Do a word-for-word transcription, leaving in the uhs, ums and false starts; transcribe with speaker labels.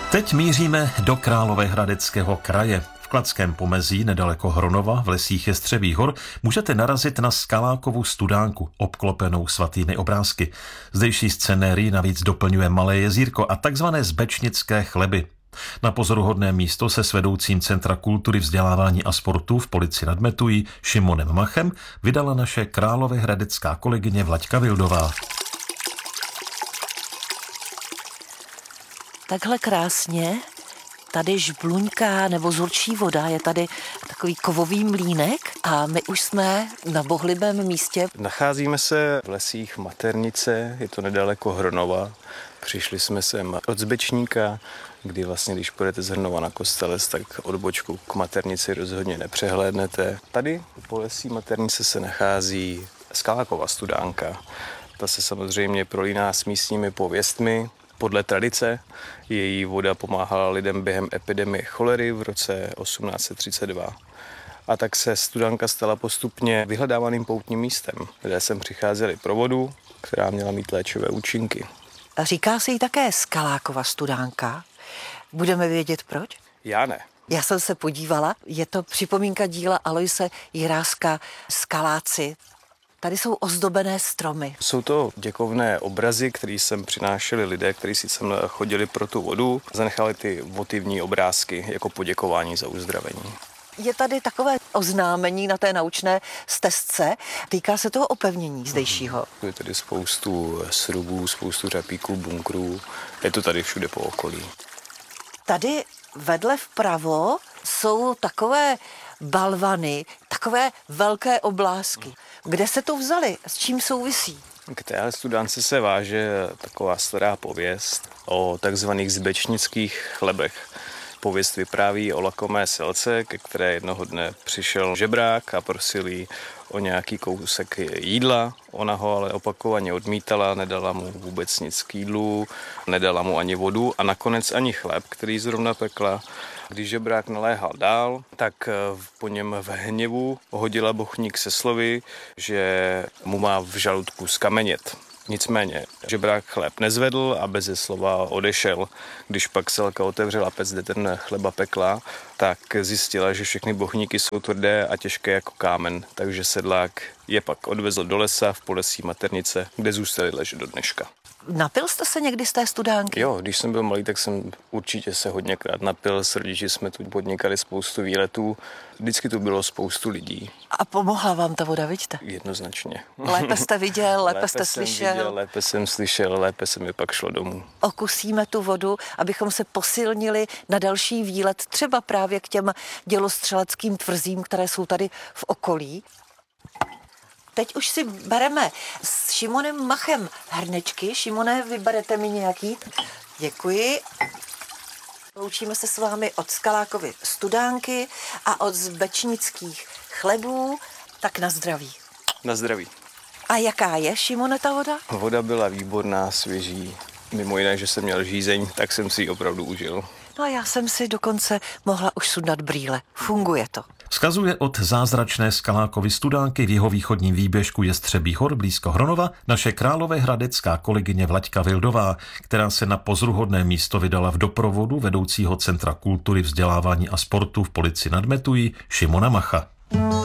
Speaker 1: Teď míříme do Královéhradeckého kraje. V Kladském Pomezí, nedaleko Hronova, v lesích Jestřebých hor, můžete narazit na Skalákovu studánku, obklopenou svatými obrázky. Zdejší scenérii navíc doplňuje malé jezírko a takzvané zbečnické chleby. Na pozoruhodné místo se s vedoucím Centra kultury, vzdělávání a sportu v Polici nad Metují Šimonem Machem vydala naše královéhradecká kolegyně Vlaďka Vildová.
Speaker 2: Takhle krásně tady žbluňká nebo zurčí voda, je tady takový kovový mlýnek a my už jsme na bohlibém místě.
Speaker 3: Nacházíme se v lesích Maternice, je to nedaleko Hronova. Přišli jsme sem od Zbečníka, kdy vlastně, když půjdete z Hronova na Kostelec, tak odbočku k Maternici rozhodně nepřehlédnete. Tady po lesí Maternice se nachází Skalákova studánka. Ta se samozřejmě prolíná s místními pověstmi. Podle tradice její voda pomáhala lidem během epidemie cholery v roce osmnáct set třicet dva. A tak se studánka stala postupně vyhledávaným poutním místem, kde sem přicházeli pro vodu, která měla mít léčivé účinky.
Speaker 2: A říká se jí také Skalákova studánka. Budeme vědět proč?
Speaker 3: Já ne.
Speaker 2: Já jsem se podívala, je to připomínka díla Aloise Jiráska Skaláci. Tady jsou ozdobené stromy.
Speaker 3: Jsou to děkovné obrazy, které sem přinášeli lidé, kteří si sem chodili pro tu vodu. Zanechali ty votivní obrázky jako poděkování za uzdravení.
Speaker 2: Je tady takové oznámení na té naučné stezce. Týká se toho opevnění zdejšího.
Speaker 3: Je tady spoustu srubů, spoustu řapíků, bunkrů. Je to tady všude po okolí.
Speaker 2: Tady vedle vpravo jsou takové balvany, takové velké oblásky. Kde se to vzali? S čím souvisí?
Speaker 3: K téhle studánce se váže taková stará pověst o takzvaných zbečnických chlebech. Pověst vypráví o lakomé selce, ke které jednoho dne přišel žebrák a prosil jí o nějaký kousek jídla. Ona ho ale opakovaně odmítala, nedala mu vůbec nic k jídlu, nedala mu ani vodu a nakonec ani chléb, který zrovna pekla. Když žebrák naléhal dál, tak po něm v hněvu hodila bochník se slovy, že mu má v žaludku skamenět. Nicméně žebrák chléb nezvedl a beze slova odešel. Když pak selka otevřela pec, kde ten chleba pekla, tak zjistila, že všechny bochníky jsou tvrdé a těžké jako kámen, takže sedlák je pak odvezl do lesa v Polesí Maternice, kde zůstali ležet do dneška.
Speaker 2: Napil jste se někdy z té studánky?
Speaker 3: Jo, když jsem byl malý, tak jsem určitě se hodněkrát napil. S rodiči jsme tu podnikali spoustu výletů. Vždycky tu bylo spoustu lidí.
Speaker 2: A pomohla vám ta voda, vidíte?
Speaker 3: Jednoznačně.
Speaker 2: Lépe jste viděl, lépe, lépe jste
Speaker 3: jsem
Speaker 2: slyšel.
Speaker 3: Viděl, lépe jsem slyšel, lépe se mi pak šlo domů.
Speaker 2: Okusíme tu vodu, abychom se posilnili na další výlet, třeba právě k těm dělostřeleckým tvrzím, které jsou tady v okolí. Teď už si bereme s Šimonem Machem hrnečky. Šimone, vyberete mi nějaký? Děkuji. Loučíme se s vámi od Skalákovy studánky a od zbečnických chlebů. Tak na zdraví.
Speaker 3: Na zdraví.
Speaker 2: A jaká je, Šimone, ta voda?
Speaker 3: Voda byla výborná, svěží. Mimo jiné, že jsem měl žízeň, tak jsem si ji opravdu užil.
Speaker 2: No a já jsem si dokonce mohla už sundat brýle. Funguje to.
Speaker 1: Vzkazuje od zázračné Skalákovy studánky v jihovýchodním výběžku Jestřebích hor blízko Hronova naše královéhradecká kolegyně Vlaďka Vildová, která se na pozoruhodné místo vydala v doprovodu vedoucího Centra kultury, vzdělávání a sportu v Polici nad Metují Šimona Macha.